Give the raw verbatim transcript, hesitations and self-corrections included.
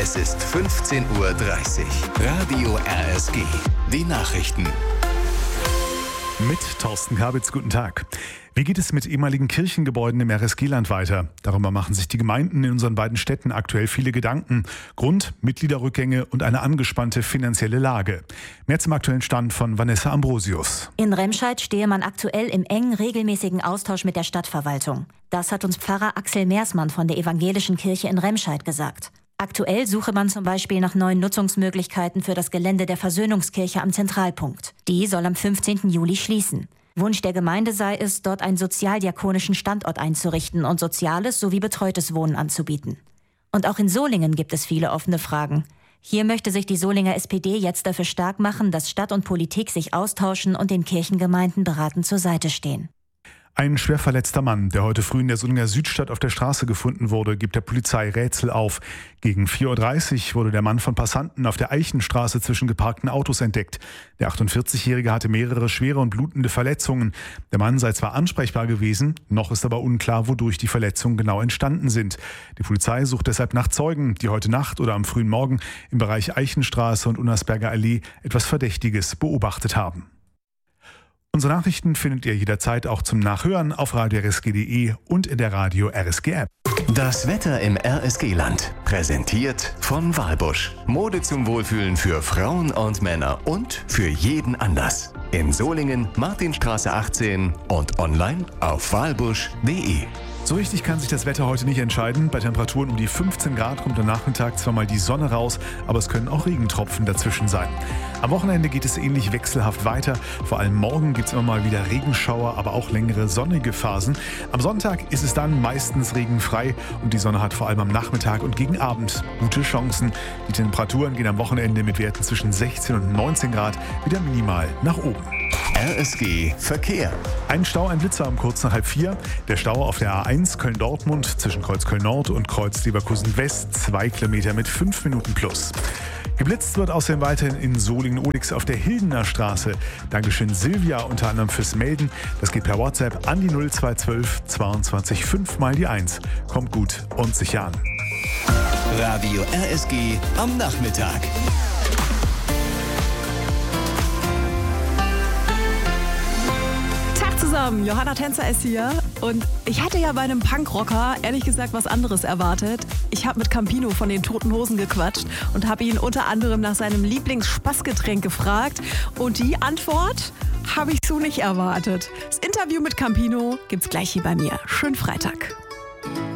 Es ist fünfzehn Uhr dreißig. Radio R S G. Die Nachrichten. Mit Thorsten Kabitz, guten Tag. Wie geht es mit ehemaligen Kirchengebäuden im R S G-Land weiter? Darüber machen sich die Gemeinden in unseren beiden Städten aktuell viele Gedanken. Grund: Mitgliederrückgänge und eine angespannte finanzielle Lage. Mehr zum aktuellen Stand von Vanessa Ambrosius. In Remscheid stehe man aktuell im engen, regelmäßigen Austausch mit der Stadtverwaltung. Das hat uns Pfarrer Axel Meersmann von der Evangelischen Kirche in Remscheid gesagt. Aktuell suche man zum Beispiel nach neuen Nutzungsmöglichkeiten für das Gelände der Versöhnungskirche am Zentralpunkt. Die soll am fünfzehnten Juli schließen. Wunsch der Gemeinde sei es, dort einen sozialdiakonischen Standort einzurichten und soziales sowie betreutes Wohnen anzubieten. Und auch in Solingen gibt es viele offene Fragen. Hier möchte sich die Solinger S P D jetzt dafür stark machen, dass Stadt und Politik sich austauschen und den Kirchengemeinden beratend zur Seite stehen. Ein schwer verletzter Mann, der heute früh in der Solinger Südstadt auf der Straße gefunden wurde, gibt der Polizei Rätsel auf. Gegen vier Uhr dreißig wurde der Mann von Passanten auf der Eichenstraße zwischen geparkten Autos entdeckt. Der achtundvierzigjährige hatte mehrere schwere und blutende Verletzungen. Der Mann sei zwar ansprechbar gewesen, noch ist aber unklar, wodurch die Verletzungen genau entstanden sind. Die Polizei sucht deshalb nach Zeugen, die heute Nacht oder am frühen Morgen im Bereich Eichenstraße und Unnersberger Allee etwas Verdächtiges beobachtet haben. Unsere Nachrichten findet ihr jederzeit auch zum Nachhören auf radio r s g punkt d e und in der Radio R S G App. Das Wetter im R S G-Land. Präsentiert von Walbusch. Mode zum Wohlfühlen für Frauen und Männer und für jeden Anlass. In Solingen, Martinstraße achtzehn und online auf walbusch punkt d e. So richtig kann sich das Wetter heute nicht entscheiden. Bei Temperaturen um die fünfzehn Grad kommt am Nachmittag zwar mal die Sonne raus, aber es können auch Regentropfen dazwischen sein. Am Wochenende geht es ähnlich wechselhaft weiter. Vor allem morgen gibt es immer mal wieder Regenschauer, aber auch längere sonnige Phasen. Am Sonntag ist es dann meistens regenfrei und die Sonne hat vor allem am Nachmittag und gegen Abend gute Chancen. Die Temperaturen gehen am Wochenende mit Werten zwischen sechzehn und neunzehn Grad wieder minimal nach oben. R S G Verkehr. Ein Stau, ein Blitzer um kurz nach halb vier. Der Stau auf der A eins Köln-Dortmund zwischen Kreuz Köln-Nord und Kreuz Leverkusen-West. Zwei Kilometer mit fünf Minuten plus. Geblitzt wird außerdem weiterhin in Solingen-Ohlix auf der Hildener Straße. Dankeschön Silvia unter anderem fürs Melden. Das geht per WhatsApp an die null zwei eins zwölf zweiundzwanzig fünf mal die eins. Kommt gut und sicher an. Radio R S G am Nachmittag. Zusammen, Johanna Tänzer ist hier und ich hatte ja bei einem Punkrocker ehrlich gesagt was anderes erwartet. Ich habe mit Campino von den Toten Hosen gequatscht und habe ihn unter anderem nach seinem Lieblingsspaßgetränk gefragt und die Antwort habe ich so nicht erwartet. Das Interview mit Campino gibt's gleich hier bei mir. Schönen Freitag.